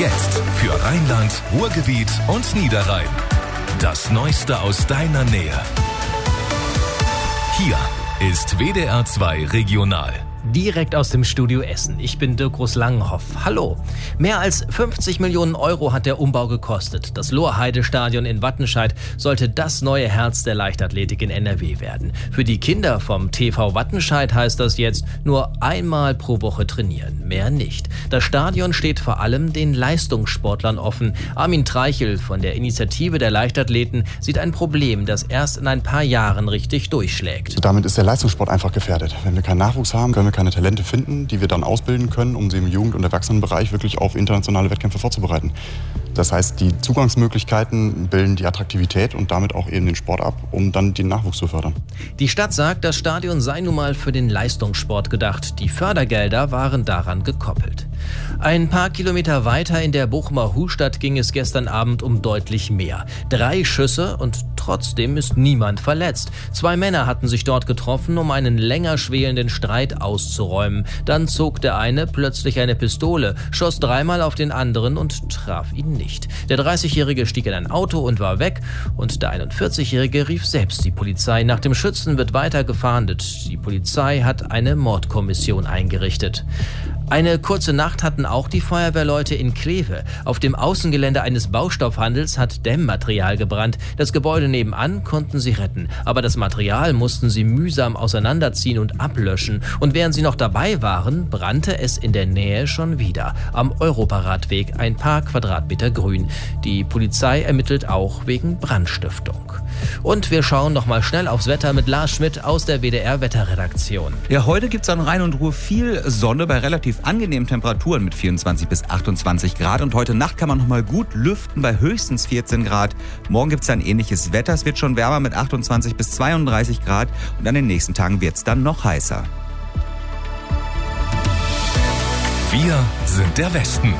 Jetzt für Rheinland, Ruhrgebiet und Niederrhein. Das Neueste aus deiner Nähe. Hier ist WDR 2 Regional. Direkt aus dem Studio Essen. Ich bin Dirk Groß-Langenhoff. Hallo. Mehr als 50 Millionen Euro hat der Umbau gekostet. Das Lohrheide-Stadion in Wattenscheid sollte das neue Herz der Leichtathletik in NRW werden. Für die Kinder vom TV Wattenscheid heißt das jetzt nur einmal pro Woche trainieren, mehr nicht. Das Stadion steht vor allem den Leistungssportlern offen. Armin Treichel von der Initiative der Leichtathleten sieht ein Problem, das erst in ein paar Jahren richtig durchschlägt. Damit ist der Leistungssport einfach gefährdet. Wenn wir keinen Nachwuchs haben, können wir keine Talente finden, die wir dann ausbilden können, um sie im Jugend- und Erwachsenenbereich wirklich auf internationale Wettkämpfe vorzubereiten. Das heißt, die Zugangsmöglichkeiten bilden die Attraktivität und damit auch eben den Sport ab, um dann den Nachwuchs zu fördern. Die Stadt sagt, das Stadion sei nun mal für den Leistungssport gedacht. Die Fördergelder waren daran gekoppelt. Ein paar Kilometer weiter in der Bochumer Hustadt ging es gestern Abend um deutlich mehr. 3 Schüsse und trotzdem ist niemand verletzt. 2 Männer hatten sich dort getroffen, um einen länger schwelenden Streit auszuräumen. Dann zog der eine plötzlich eine Pistole, schoss 3-mal auf den anderen und traf ihn nicht. Der 30-Jährige stieg in ein Auto und war weg und der 41-Jährige rief selbst die Polizei. Nach dem Schützen wird weiter gefahndet. Die Polizei hat eine Mordkommission eingerichtet. Eine kurze Nacht hatten auch die Feuerwehrleute in Kleve. Auf dem Außengelände eines Baustoffhandels hat Dämmmaterial gebrannt. Das Gebäude nebenan konnten sie retten. Aber das Material mussten sie mühsam auseinanderziehen und ablöschen. Und während sie noch dabei waren, brannte es in der Nähe schon wieder. Am Europaradweg ein paar Quadratmeter grün. Die Polizei ermittelt auch wegen Brandstiftung. Und wir schauen noch mal schnell aufs Wetter mit Lars Schmidt aus der WDR-Wetterredaktion. Ja, heute gibt es an Rhein und Ruhr viel Sonne bei relativ angenehmen Temperaturen mit 24 bis 28 Grad. Und heute Nacht kann man noch mal gut lüften bei höchstens 14 Grad. Morgen gibt es ein ähnliches Wetter. Es wird schon wärmer mit 28 bis 32 Grad. Und an den nächsten Tagen wird es dann noch heißer. Wir sind der Westen.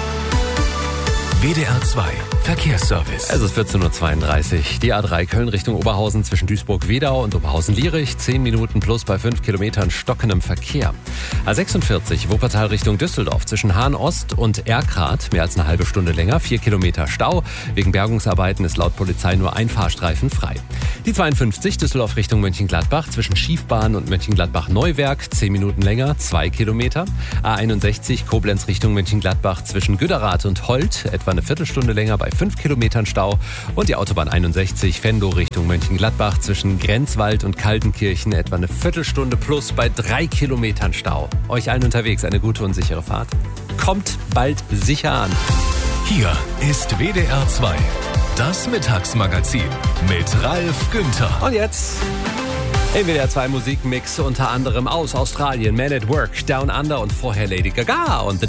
WDR 2 Verkehrsservice. Es ist 14.32 Uhr. Die A3 Köln Richtung Oberhausen zwischen Duisburg-Wedau und Oberhausen-Lierich. 10 Minuten plus bei 5 Kilometern stockendem Verkehr. A46 Wuppertal Richtung Düsseldorf zwischen Hahn-Ost und Erkrath. Mehr als eine halbe Stunde länger. 4 Kilometer Stau. Wegen Bergungsarbeiten ist laut Polizei nur ein Fahrstreifen frei. Die 52 Düsseldorf Richtung Mönchengladbach zwischen Schiefbahn und Mönchengladbach-Neuwerk. 10 Minuten länger. 2 Kilometer. A61 Koblenz Richtung Mönchengladbach zwischen Güderath und Holt. Etwa eine Viertelstunde länger bei 5 Kilometern Stau. Und die Autobahn 61 Venlo Richtung Mönchengladbach zwischen Grenzwald und Kaltenkirchen etwa eine Viertelstunde plus bei 3 Kilometern Stau. Euch allen unterwegs eine gute und sichere Fahrt. Kommt bald sicher an. Hier ist WDR 2, das Mittagsmagazin mit Ralf Günther. Und jetzt im WDR 2 Musikmix unter anderem aus Australien, Man at Work, Down Under und vorher Lady Gaga und The